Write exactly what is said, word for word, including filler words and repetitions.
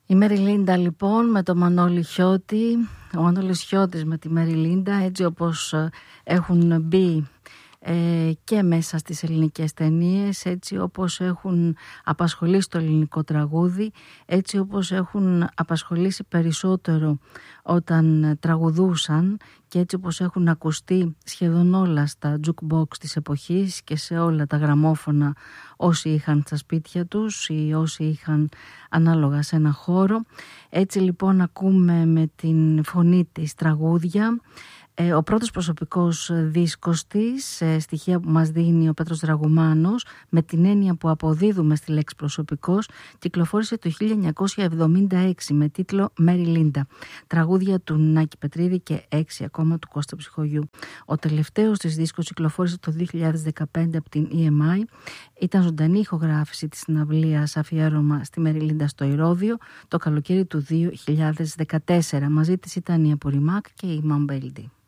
Η Μέρι Λίντα λοιπόν με το Μανώλη Χιώτη, ο Μανώλης Χιώτης με τη Μέρι Λίντα, έτσι όπως έχουν μπει ε, και μέσα στις ελληνικές ταινίες, έτσι όπως έχουν απασχολήσει το ελληνικό τραγούδι, έτσι όπως έχουν απασχολήσει περισσότερο όταν τραγουδούσαν και έτσι όπως έχουν ακουστεί σχεδόν όλα στα jukebox της εποχής και σε όλα τα γραμμόφωνα όσοι είχαν στα σπίτια τους ή όσοι είχαν ανάλογα σε ένα χώρο. Έτσι λοιπόν ακούμε με την φωνή της τραγούδια. Ο πρώτος προσωπικός δίσκος της, στοιχεία που μας δίνει ο Πέτρος Δραγουμάνος, με την έννοια που αποδίδουμε στη λέξη προσωπικός, κυκλοφόρησε το χίλια εννιακόσια εβδομήντα έξι με τίτλο Μέρι Λίντα. Τραγούδια του Νάκη Πετρίδη και έξι ακόμα του Κώστα Ψυχογιού. Ο τελευταίος της δίσκος κυκλοφόρησε το δύο χιλιάδες δεκαπέντε από την ι εμ άι. Ήταν ζωντανή ηχογράφηση της συναυλίας αφιέρωμα στη Μέρι Λίντα στο Ηρώδειο το καλοκαίρι του δύο χιλιάδες δεκατέσσερα. Μαζί της ήταν η Αποριμάκ και η Μαμπέλντι.